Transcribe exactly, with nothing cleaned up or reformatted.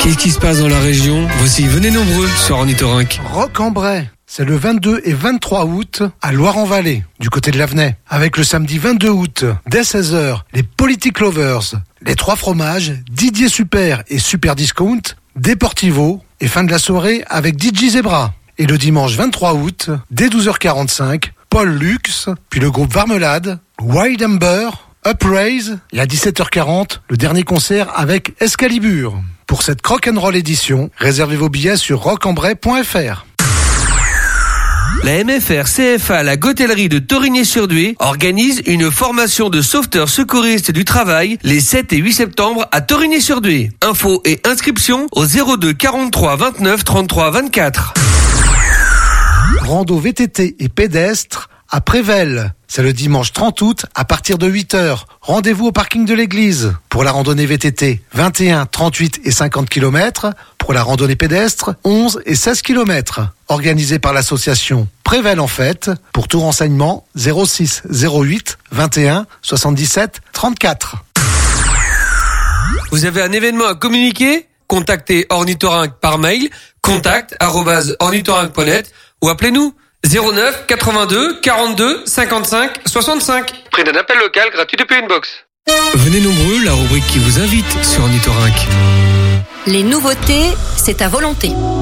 Qu'est-ce qui se passe dans la région? Voici Venez nombreux sur Ornithorynque. Roc-en-Bray, c'est le vingt-deux et vingt-trois août à Loire-en-Vallée, du côté de l'Avenay. Avec le samedi vingt-deux août, dès seize heures, les Politic Lovers, les trois fromages, Didier Super et Super Discount, Deportivo, et fin de la soirée avec D J Zebra. Et le dimanche vingt-trois août, dès douze heures quarante-cinq, Paul Lux, puis le groupe Varmelade, Wild Amber, Upraise, et à dix-sept heures quarante, le dernier concert avec Excalibur. Pour cette Rock'n'Roll édition, réservez vos billets sur rock en bray point f r. La M F R C F A, la Gotellerie de Torigny-sur-Dué, organise une formation de sauveteurs secouristes du travail les sept et huit septembre à Torigny-sur-Dué. Infos et inscriptions au zéro deux quarante-trois vingt-neuf trente-trois vingt-quatre. Rando V T T et pédestre à Prével. C'est le dimanche trente août à partir de huit heures. Rendez-vous au parking de l'église. Pour la randonnée V T T, vingt et un, trente-huit et cinquante kilomètres. Pour la randonnée pédestre, onze et seize kilomètres. Organisé par l'association Prével en Fête. Pour tout renseignement, zéro six zéro huit vingt et un soixante-dix-sept trente-quatre. Vous avez un événement à communiquer? Contactez Ornithorynque par mail, contact arobase ornithorynque point net ou appelez-nous zéro neuf quatre-vingt-deux quarante-deux cinquante-cinq soixante-cinq. Prix d'un appel local gratuit depuis une box. Venez nombreux, la rubrique qui vous invite sur Ornithorynque. Les nouveautés, c'est à volonté.